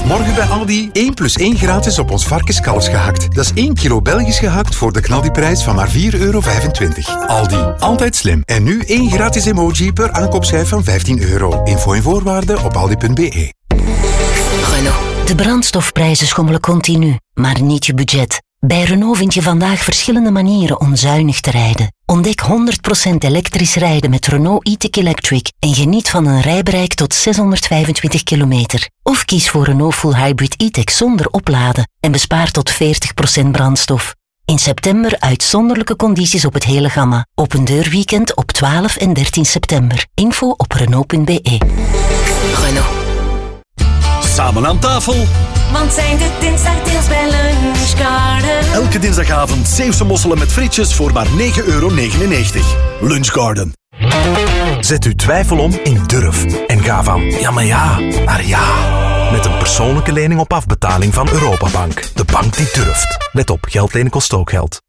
Morgen bij Aldi 1 + 1 gratis op ons varkenskalfs gehakt. Dat is 1 kilo Belgisch gehakt voor de knaldiprijs van maar €4,25. Aldi, altijd slim. En nu 1 gratis emoji per aankoopschijf van €15. Info en voorwaarden op aldi.be. Renault. De brandstofprijzen schommelen continu, maar niet je budget. Bij Renault vind je vandaag verschillende manieren om zuinig te rijden. Ontdek 100% elektrisch rijden met Renault e-tech Electric en geniet van een rijbereik tot 625 kilometer. Of kies voor Renault Full Hybrid e-tech zonder opladen en bespaar tot 40% brandstof. In september uitzonderlijke condities op het hele gamma. Open deurweekend op 12 en 13 september. Info op Renault.be. Renault. Samen aan tafel. Want zijn de dinsdagdeals bij Lunchgarden. Elke dinsdagavond Zeeuwse mosselen met frietjes voor maar €9,99. Lunchgarden. Zet uw twijfel om in durf en ga van ja maar ja naar ja. Met een persoonlijke lening op afbetaling van Europabank. De bank die durft. Let op, geld lenen kost ook geld.